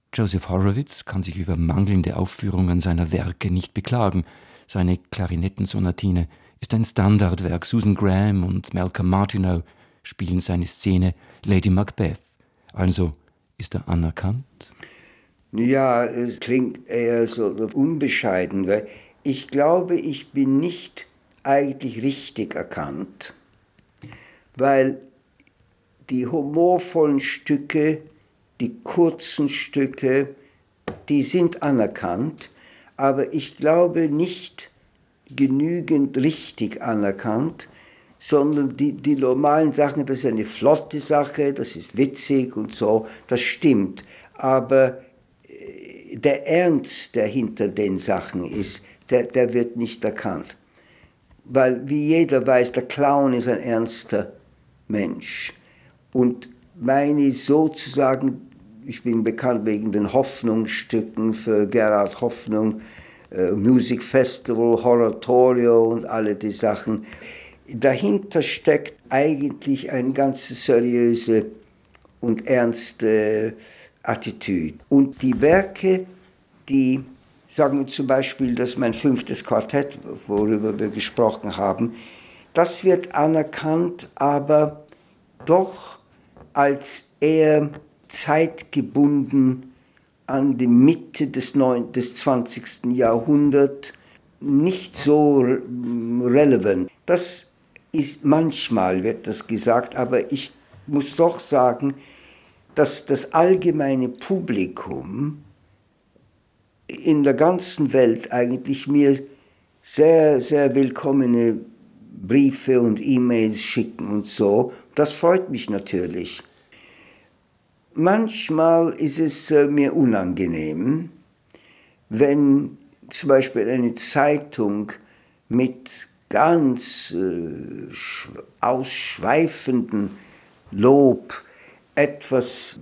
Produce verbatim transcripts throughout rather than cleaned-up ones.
Joseph Horowitz kann sich über mangelnde Aufführungen seiner Werke nicht beklagen. Seine Klarinettensonatine ist ein Standardwerk. Susan Graham und Malcolm Martineau spielen seine Szene Lady Macbeth. Also ist er anerkannt? Ja, es klingt eher so unbescheiden, weil ich glaube, ich bin nicht eigentlich richtig erkannt, weil die humorvollen Stücke, die kurzen Stücke, die sind anerkannt, aber ich glaube nicht genügend richtig anerkannt, sondern die, die normalen Sachen, das ist eine flotte Sache, das ist witzig und so, das stimmt, aber der Ernst, der hinter den Sachen ist, der, der wird nicht erkannt. Weil, wie jeder weiß, der Clown ist ein ernster Mensch. Und meine sozusagen, ich bin bekannt wegen den Hoffnungsstücken für Gerhard Hoffnung, äh, Music Festival, Horatorio und alle die Sachen. Dahinter steckt eigentlich eine ganz seriöse und ernste Attitüde. Und die Werke, die, sagen wir zum Beispiel, das ist mein fünftes Quartett, worüber wir gesprochen haben, das wird anerkannt, aber doch als eher zeitgebunden an die Mitte des, neunten, des zwanzigsten Jahrhunderts, nicht so relevant. Das ist manchmal, wird das gesagt, aber ich muss doch sagen, dass das allgemeine Publikum in der ganzen Welt eigentlich mir sehr, sehr willkommene Briefe und E-Mails schicken und so. Das freut mich natürlich. Manchmal ist es äh, mir unangenehm, wenn zum Beispiel eine Zeitung mit ganz äh, ausschweifenden Lob etwas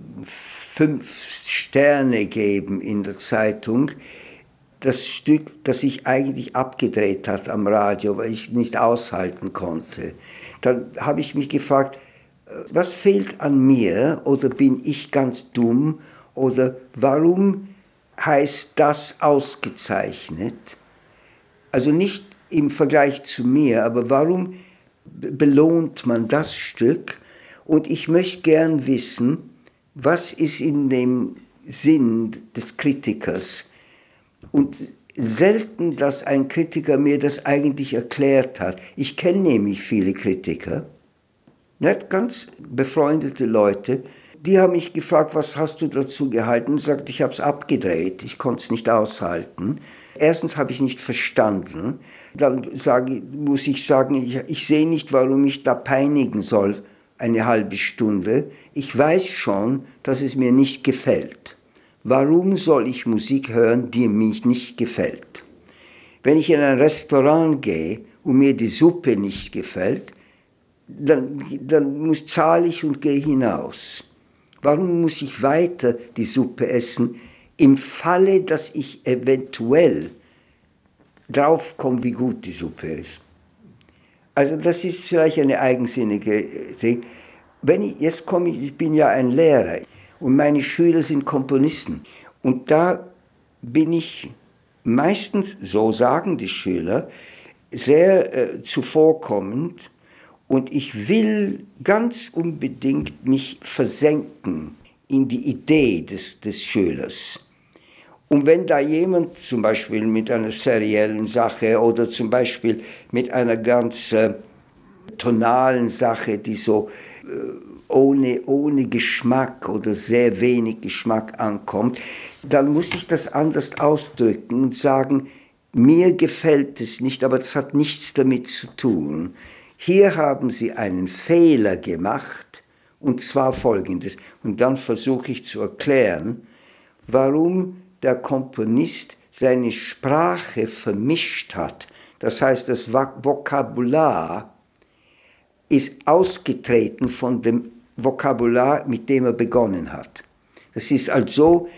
fünf Sterne geben in der Zeitung, das Stück, das ich eigentlich abgedreht hat am Radio, weil ich nicht aushalten konnte. Dann habe ich mich gefragt, was fehlt an mir oder bin ich ganz dumm oder warum heißt das ausgezeichnet? Also nicht im Vergleich zu mir, aber warum belohnt man das Stück? Und ich möchte gern wissen, was ist in dem Sinn des Kritikers? Und selten, dass ein Kritiker mir das eigentlich erklärt hat. Ich kenne nämlich viele Kritiker, nicht ganz befreundete Leute, die haben mich gefragt, was hast du dazu gehalten? Und sagte, ich habe es abgedreht, ich konnte es nicht aushalten. Erstens habe ich nicht verstanden. Dann sage, muss ich sagen, ich, ich sehe nicht, warum ich da peinigen soll, eine halbe Stunde. Ich weiß schon, dass es mir nicht gefällt. Warum soll ich Musik hören, die mir nicht gefällt? Wenn ich in ein Restaurant gehe und mir die Suppe nicht gefällt, dann, dann muss, zahle ich und gehe hinaus. Warum muss ich weiter die Suppe essen, im Falle, dass ich eventuell draufkomme, wie gut die Suppe ist? Also das ist vielleicht eine eigensinnige Ding. Wenn ich, jetzt komme ich, ich bin ja ein Lehrer und meine Schüler sind Komponisten. Und da bin ich meistens, so sagen die Schüler, sehr äh, zuvorkommend und ich will ganz unbedingt mich versenken in die Idee des, des Schülers. Und wenn da jemand zum Beispiel mit einer seriellen Sache oder zum Beispiel mit einer ganz äh, tonalen Sache, die so äh, ohne, ohne Geschmack oder sehr wenig Geschmack ankommt, dann muss ich das anders ausdrücken und sagen, mir gefällt es nicht, aber das hat nichts damit zu tun. Hier haben Sie einen Fehler gemacht, und zwar Folgendes. Und dann versuche ich zu erklären, warum der Komponist seine Sprache vermischt hat. Das heißt, das Vokabular ist ausgetreten von dem Vokabular, mit dem er begonnen hat. Das ist also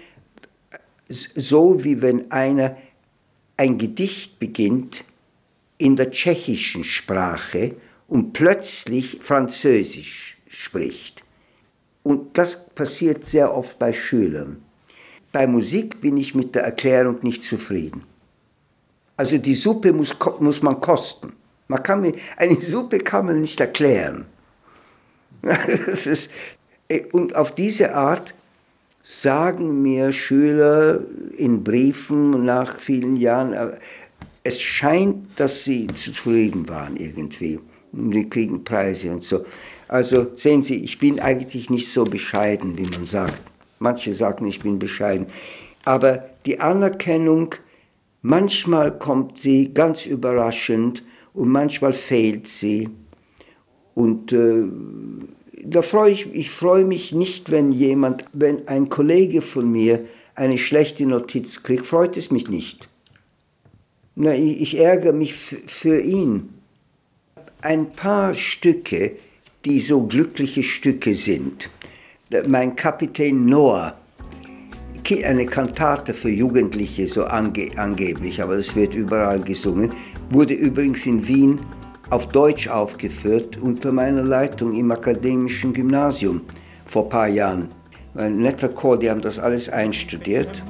so, wie wenn einer ein Gedicht beginnt in der tschechischen Sprache und plötzlich Französisch spricht. Und das passiert sehr oft bei Schülern. Bei Musik bin ich mit der Erklärung nicht zufrieden. Also die Suppe muss, muss man kosten. Man kann mir, eine Suppe kann man nicht erklären. Das ist, und auf diese Art sagen mir Schüler in Briefen nach vielen Jahren, es scheint, dass sie zufrieden waren irgendwie. Die kriegen Preise und so. Also sehen Sie, ich bin eigentlich nicht so bescheiden, wie man sagt. Manche sagen, ich bin bescheiden. Aber die Anerkennung, manchmal kommt sie ganz überraschend und manchmal fehlt sie. Und äh, da freue ich, ich freue mich nicht, wenn jemand, wenn ein Kollege von mir eine schlechte Notiz kriegt, freut es mich nicht. Na, ich, ich ärgere mich für ihn. Ein paar Stücke, die so glückliche Stücke sind. Mein Kapitän Noah, eine Kantate für Jugendliche, so ange, angeblich, aber es wird überall gesungen, wurde übrigens in Wien auf Deutsch aufgeführt unter meiner Leitung im akademischen Gymnasium vor ein paar Jahren. Ein netter Chor, die haben das alles einstudiert.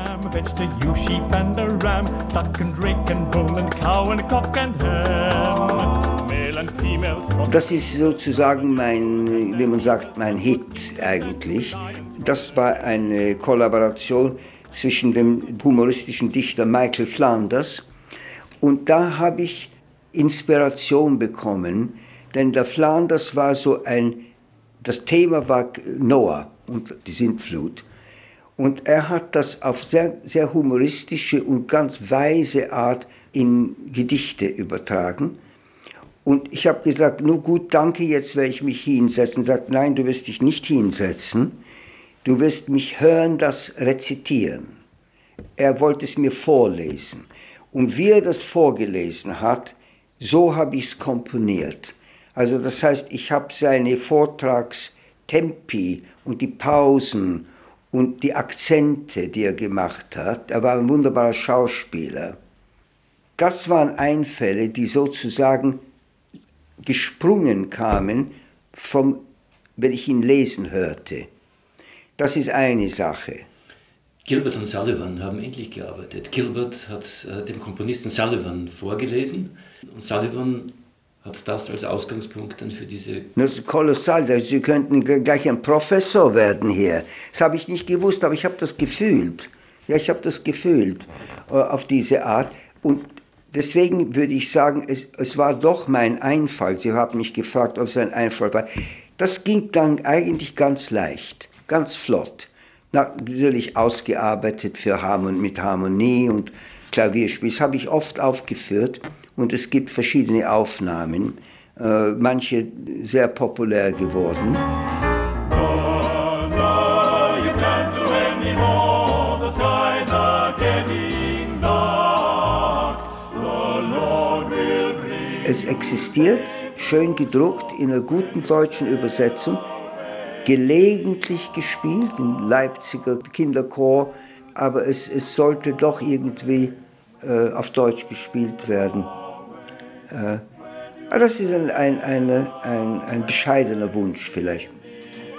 Das ist sozusagen mein, wie man sagt, mein Hit eigentlich. Das war eine Kollaboration zwischen dem humoristischen Dichter Michael Flanders und da habe ich Inspiration bekommen, denn der Flanders war so ein, das Thema war Noah und die Sintflut und er hat das auf sehr, sehr humoristische und ganz weise Art in Gedichte übertragen. Und ich habe gesagt, nur gut, danke, jetzt werde ich mich hinsetzen. Er sagt, nein, du wirst dich nicht hinsetzen, du wirst mich hören, das rezitieren. Er wollte es mir vorlesen. Und wie er das vorgelesen hat, so habe ich es komponiert. Also das heißt, ich habe seine Vortragstempi und die Pausen und die Akzente, die er gemacht hat. Er war ein wunderbarer Schauspieler. Das waren Einfälle, die sozusagen gesprungen kamen, vom, wenn ich ihn lesen hörte. Das ist eine Sache. Gilbert und Sullivan haben ähnlich gearbeitet. Gilbert hat äh, dem Komponisten Sullivan vorgelesen und Sullivan hat das als Ausgangspunkt dann für diese... Das ist kolossal, Sie könnten gleich ein Professor werden hier. Das habe ich nicht gewusst, aber ich habe das gefühlt. Ja, ich habe das gefühlt äh, auf diese Art. Und deswegen würde ich sagen, es, es war doch mein Einfall. Sie haben mich gefragt, ob es ein Einfall war. Das ging dann eigentlich ganz leicht, ganz flott. Natürlich ausgearbeitet für Harmon, mit Harmonie und Klavierspiel. Das habe ich oft aufgeführt und es gibt verschiedene Aufnahmen, äh, manche sehr populär geworden. Es existiert, schön gedruckt, in einer guten deutschen Übersetzung, gelegentlich gespielt im Leipziger Kinderchor, aber es, es sollte doch irgendwie äh, auf Deutsch gespielt werden. Äh, aber das ist ein, ein, eine, ein, ein bescheidener Wunsch vielleicht.